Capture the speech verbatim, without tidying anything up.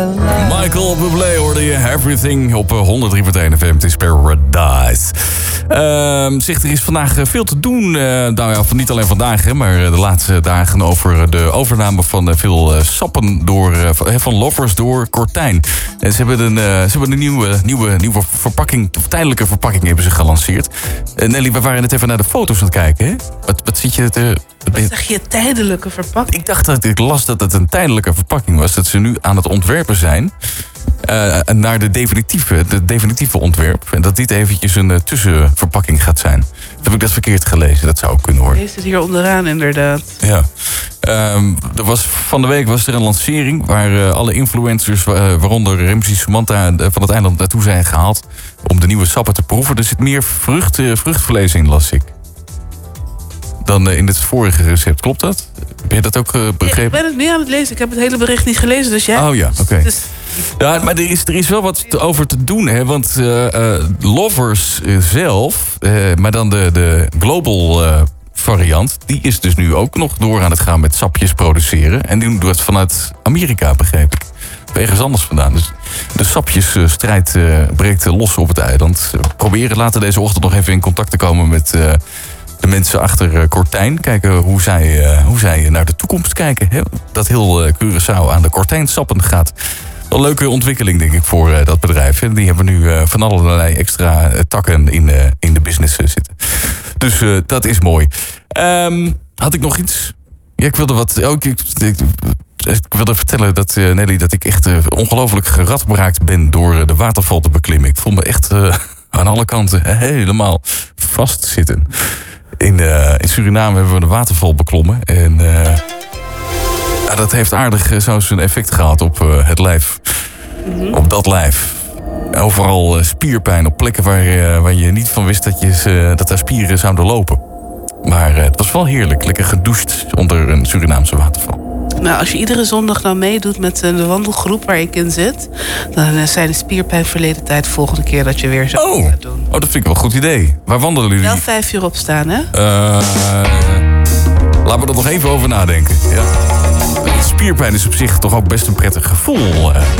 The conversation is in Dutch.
Michael Bublé hoorde je Everything op honderd drie punt één F M. Het is Paradise. Uh, zeg, er is vandaag veel te doen. Uh, nou ja, niet alleen vandaag, hè, maar de laatste dagen over de overname van veel uh, sappen door, uh, van Lovers door Cortijn. En ze hebben een, uh, ze hebben een nieuwe, nieuwe, nieuwe verpakking, of tijdelijke verpakking hebben ze gelanceerd. Uh, Nelly, we waren net even naar de foto's aan het kijken. Hè? Wat, wat zit je te... Wat zeg je, tijdelijke verpakking? Ik dacht dat ik las dat het een tijdelijke verpakking was. Dat ze nu aan het ontwerpen zijn uh, naar de definitieve, de definitieve ontwerp. En dat dit eventjes een uh, tussenverpakking gaat zijn. Of heb ik dat verkeerd gelezen? Dat zou ook kunnen hoor. Lees het hier onderaan inderdaad. Ja. Um, er was, van de week was er een lancering waar uh, alle influencers, uh, waaronder Ramsey Samantha, uh, van het eiland naartoe zijn gehaald om de nieuwe sappen te proeven. Er zit meer vrucht, uh, vruchtvlees in, las ik, dan in het vorige recept. Klopt dat? Ben je dat ook uh, begrepen? Ja, ik ben het nu aan het lezen. Ik heb het hele bericht niet gelezen, dus ja. Oh ja, oké. Okay. Dus... Ja, maar er is, er is wel wat te, over te doen, hè? Want uh, uh, Lovers uh, zelf, uh, maar dan de, de global uh, variant, die is dus nu ook nog door aan het gaan met sapjes produceren. En die doen dat vanuit Amerika, begreep ik. Of ergens anders vandaan. Dus de sapjesstrijd uh, breekt uh, los op het eiland. We proberen later deze ochtend nog even in contact te komen met Uh, de mensen achter uh, Cortijn. Kijken hoe zij, uh, hoe zij naar de toekomst kijken. Hè? Dat heel uh, Curaçao aan de Cortijnsappen gaat. Wel een leuke ontwikkeling, denk ik, voor uh, dat bedrijf. Hè? Die hebben nu uh, van allerlei extra uh, takken in, uh, in de business uh, zitten. Dus uh, dat is mooi. Um, had ik nog iets? Ja, ik wilde wat... Oh, ik, ik, ik, ik wilde vertellen dat, uh, Nelly, dat ik echt uh, ongelooflijk geradbraakt ben door uh, de waterval te beklimmen. Ik voel me echt uh, aan alle kanten helemaal vastzitten. In, uh, in Suriname hebben we de waterval beklommen. En uh, ja, dat heeft aardig uh, zo zijn effect gehad op uh, het lijf. Mm-hmm. Op dat lijf. Overal uh, spierpijn op plekken waar, uh, waar je niet van wist dat, je, uh, dat daar spieren zouden lopen. Maar uh, het was wel heerlijk. Lekker gedoucht onder een Surinaamse waterval. Nou, als je iedere zondag nou meedoet met de wandelgroep waar ik in zit, dan zijn de spierpijn verleden tijd de volgende keer dat je weer zo oh. gaat doen. Oh, dat vind ik wel een goed idee. Waar wandelen jullie? Wel vijf uur opstaan, hè? Uh, laten we er nog even over nadenken. Ja. Spierpijn is op zich toch ook best een prettig gevoel. Uh.